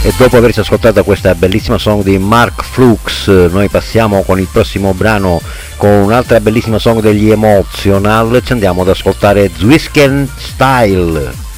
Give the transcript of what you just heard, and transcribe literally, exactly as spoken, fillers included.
E dopo averci ascoltato questa bellissima song di Mark Flux, noi passiamo con il prossimo brano, con un'altra bellissima song degli Emotional. Ci andiamo ad ascoltare Zwisken Style.